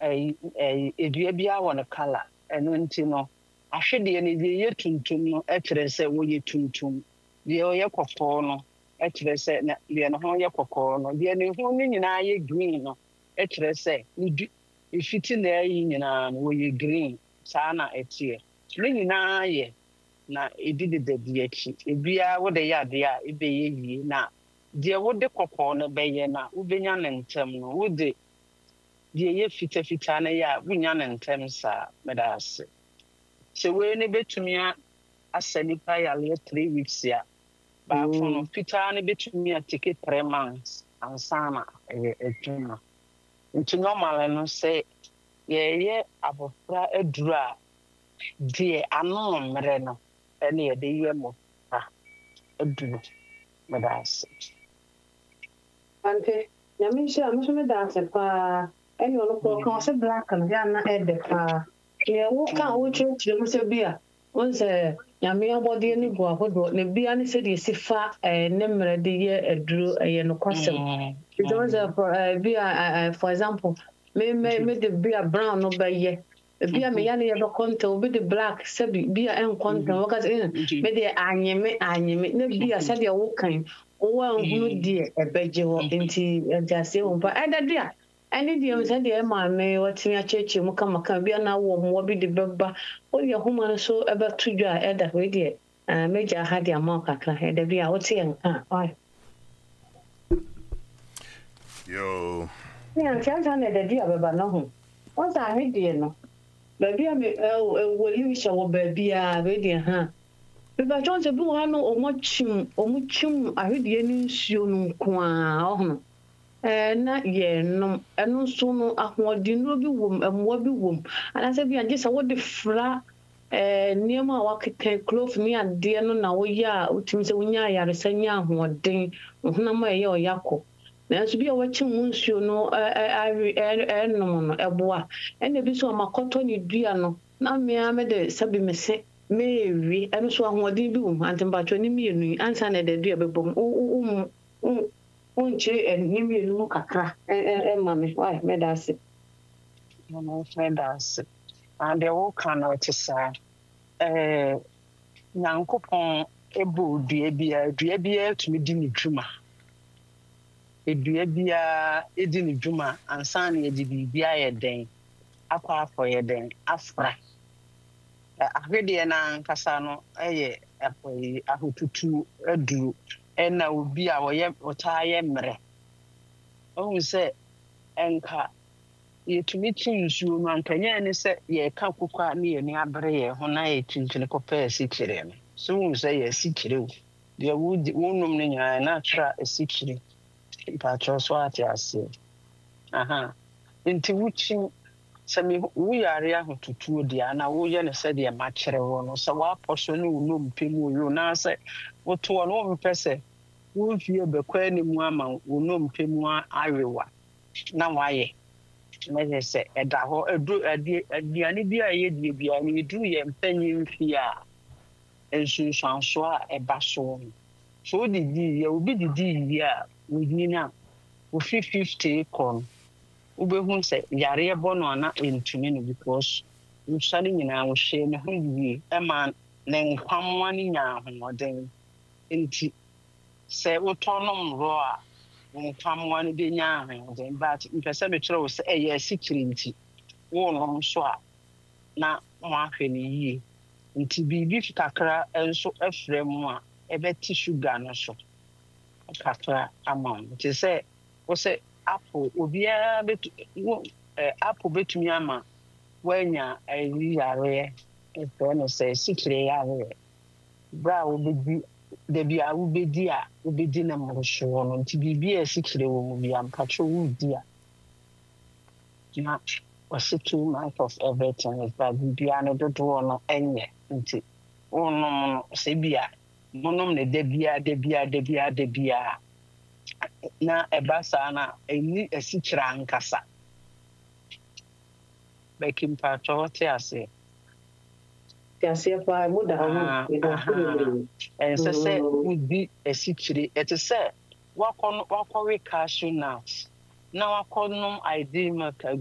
edua bia wɔ ne color eno nti no ahwede ne die ye tuntum no ekyere sɛ wo ye tuntum die o ye kokɔ no ekyere sɛ na die no ho ye kokɔ no die ne ho ne nyinaa ye green no ekyere sɛ ifiti na ayi nyinaa no wo ye green saa na etie ne nyinaa ye na edidi de die akyi ebia wo de ya de a ebe ye yie na die wo de kokɔ no be ye na wo benya ne ntem no wo de die ye fita na ya wonya ne ntem sa medase se we ne betumi asanipa ya le 3 weeks ya ba fono fita ne betumi atake 3 months ansana etuma nti normal no se ye abofra adura die ano mre no ene ye de ye mo aduru medase ante nyame sha mo so medase pa ene ono ko kan se black no ya na ede pa ye wo kan wo chire mo se bia won se nyame abode ni go ahodo ne bia ne se de sifa ne mre de ye aduru ye no kwasem because for example me the bia brown no ba ye bia me ya ne ye be konta obi the black se bia en konta wakas me de anyeme ne bia se de wo kan wo anhunu de ebeje ho nti ase wo pa edadua ani de se de ma me watimi acheche mu kama bia na wo mo bi de beba o ye homa no so ebe tudwa eda we de meja ha de ama kakra edadua wo te en Yo. Yeah, chance na de dia beba no ho. What's a idea no? Baby me will you show baby we dey ha. Beba chance bi wo no omuchim ahedie ni nsuo no kwa ho. Na ye no eno so no ahoɔden no bi wom ɛmoa bi wom. Anase bi age sɛ wo de fra niema a wakeka clove ni ade no na wo ya utimi sɛ wonya ayaresa nya ahoɔden honam a ye oyakɔ. Na so bia wachi mu nsuo no enom no eboa ene bi so makoto ni dua no na mea me de sabi mese me ewi eno so ahoɔden bi wo antembacho ni mienu ansa na de dua bebom unche ni mienu kakra mame why me da se no medase and the wo kan o te sa nyankopon ebo dua bia tumi di ni dwuma edua bia edi ni dwuma ansa na ye di bia ye den akwa ye den afra ahwede na nkasa no eye apoyi ahotutu aduru ena obi a wo ye ota ye mre ohun se enka ye tumi chinsuo no ankanya ne se ye ka kokwa na ye ni abre ye ho na ye chinchine kopa sikire no so ohun se ye sikire wo de wonum ne nya na tra sikire patro so ati ase nti wuchi sami wo yare ahotutuo dia na wo ye ne se de ma kire wo no se wa poso ne wo mpemu yo na se wo to no wo mpese wo fie bekwa ni mu ama wo mpemu awewa na waye me se eda ho edu aduane bia ye die bia ni du ye mpanyi mfie a ensunsanso a eba so so didi ye obi didi ya wodina wo 50 kon ubehu se yare ebono na entumi no because usani nyina wo hye ne ho yi ema ne nkwamwa ni nya ahoden enti se wotonom ro a nkwamwa ni be nya ahoden but mpese me kire wo se eye sikiri nti wo no so a na mo ahwe ni yi nti bibi kakra enso afrɛ mu a ebeti sugar no so kakra amount nti se wo se apple obia apple betumi ama wanya ayi yare e no se sikire yare bra obedi de bia obedi a obedi na mrosho no nti bibia sikire wo mu bia mpacho wudi a na was too much of everything is that bibia no dodo no enye nti onom no se bia monom ne de bia na ebasa na eni esikira nkasa baking patro te ase pa muda ho ense se udi esikire etese wakọ we cashew nuts na wakọ nom ID mark